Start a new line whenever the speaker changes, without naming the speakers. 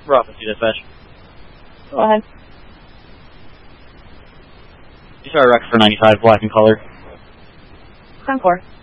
Office 2 Dispatch.
Go ahead.
You saw a wreck for 95, black in color.
Concord.